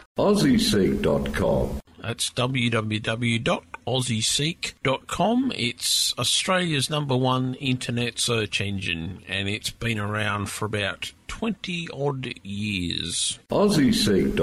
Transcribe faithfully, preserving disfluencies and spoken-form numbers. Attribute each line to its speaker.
Speaker 1: aussie seek dot com.
Speaker 2: That's w w w dot aussie seek dot com. It's Australia's number one internet search engine, and it's been around for about twenty odd years.
Speaker 1: aussie seek